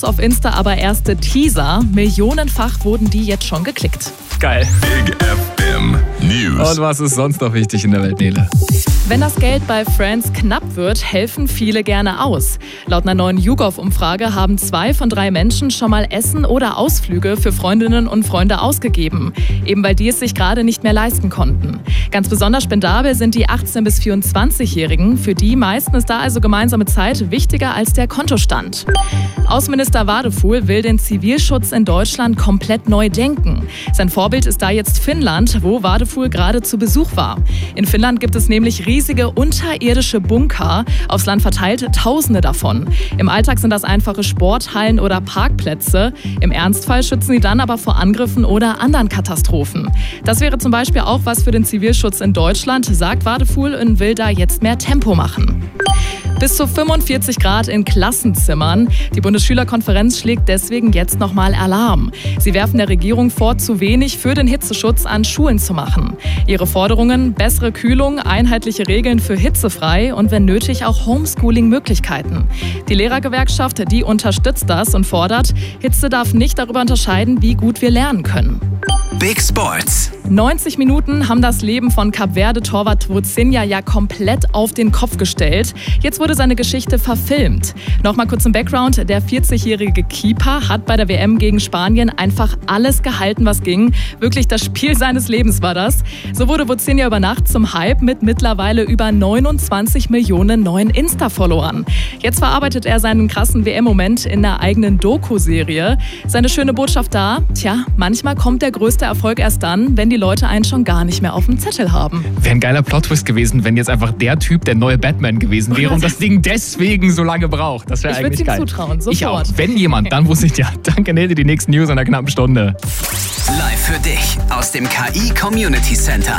Fotos auf Insta aber erste Teaser. Millionenfach wurden die jetzt schon geklickt. Geil. Big FM News. Und was ist sonst noch wichtig in der Welt, Nele? Wenn das Geld bei Friends knapp wird, helfen viele gerne aus. Laut einer neuen YouGov-Umfrage haben 2 von 3 Menschen schon mal Essen oder Ausflüge für Freundinnen und Freunde ausgegeben. Eben weil die es sich gerade nicht mehr leisten konnten. Ganz besonders spendabel sind die 18- bis 24-Jährigen. Für die meisten ist da also gemeinsame Zeit wichtiger als der Kontostand. Außenminister Wadefuhl will den Zivilschutz in Deutschland komplett neu denken. Sein Vorbild ist da jetzt Finnland, wo Wadefuhl gerade zu Besuch war. In Finnland gibt es nämlich riesige unterirdische Bunker, aufs Land verteilt Tausende davon. Im Alltag sind das einfache Sporthallen oder Parkplätze. Im Ernstfall schützen sie dann aber vor Angriffen oder anderen Katastrophen. Das wäre zum Beispiel auch was für den Zivilschutz in Deutschland, sagt Wadefuhl und will da jetzt mehr Tempo machen. Bis zu 45 Grad in Klassenzimmern. Die Bundesschülerkonferenz schlägt deswegen jetzt nochmal Alarm. Sie werfen der Regierung vor, zu wenig für den Hitzeschutz an Schulen zu machen. Ihre Forderungen: bessere Kühlung, einheitliche Regeln für hitzefrei und wenn nötig auch Homeschooling-Möglichkeiten. Die Lehrergewerkschaft, die unterstützt das und fordert, Hitze darf nicht darüber unterscheiden, wie gut wir lernen können. Big Sports. 90 Minuten haben das Leben von Kap-Verde-Torwart Vozinha ja komplett auf den Kopf gestellt. Jetzt wurde seine Geschichte verfilmt. Nochmal kurz im Background. Der 40-jährige Keeper hat bei der WM gegen Spanien einfach alles gehalten, was ging. Wirklich das Spiel seines Lebens war das. So wurde Vozinha über Nacht zum Hype mit mittlerweile über 29 Millionen neuen Insta-Followern. Jetzt verarbeitet er seinen krassen WM-Moment in der eigenen Doku-Serie. Seine schöne Botschaft da: manchmal kommt der größte Erfolg erst dann, wenn die Leute einen schon gar nicht mehr auf dem Zettel haben. Wäre ein geiler Plot-Twist gewesen, wenn jetzt einfach der Typ der neue Batman gewesen wäre und das Ding deswegen so lange braucht. Das wäre eigentlich geil. Ich würde es ihm zutrauen, sofort. Ich auch. Wenn jemand, dann wusste ich ja. Danke, Nele, die nächsten News in einer knappen Stunde. Live für dich aus dem KI Community Center.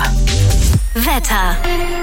Wetter.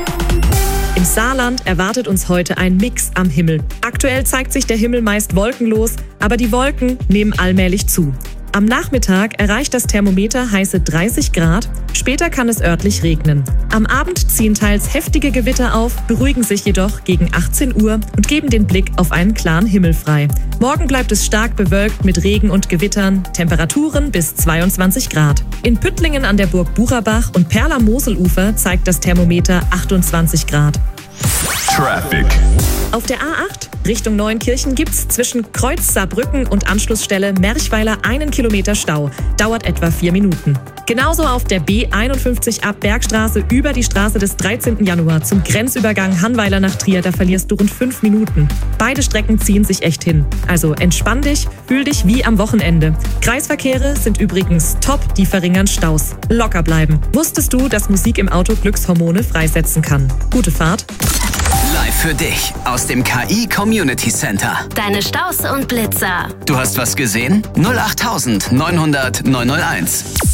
Im Saarland erwartet uns heute ein Mix am Himmel. Aktuell zeigt sich der Himmel meist wolkenlos, aber die Wolken nehmen allmählich zu. Am Nachmittag erreicht das Thermometer heiße 30 Grad, später kann es örtlich regnen. Am Abend ziehen teils heftige Gewitter auf, beruhigen sich jedoch gegen 18 Uhr und geben den Blick auf einen klaren Himmel frei. Morgen bleibt es stark bewölkt mit Regen und Gewittern, Temperaturen bis 22 Grad. In Püttlingen an der Burg Bucherbach und Perl am Moselufer zeigt das Thermometer 28 Grad. Traffic. Auf der A8 Richtung Neuenkirchen gibt's zwischen Kreuz Saarbrücken und Anschlussstelle Merchweiler 1 Kilometer Stau. Dauert etwa 4 Minuten. Genauso auf der B51 ab Bergstraße über die Straße des 13. Januar zum Grenzübergang Hannweiler nach Trier. Da verlierst du rund 5 Minuten. Beide Strecken ziehen sich echt hin. Also entspann dich, fühl dich wie am Wochenende. Kreisverkehre sind übrigens top, die verringern Staus. Locker bleiben. Wusstest du, dass Musik im Auto Glückshormone freisetzen kann? Gute Fahrt. Live für dich aus dem KI Community Center. Deine Staus und Blitzer. Du hast was gesehen? 08900 901.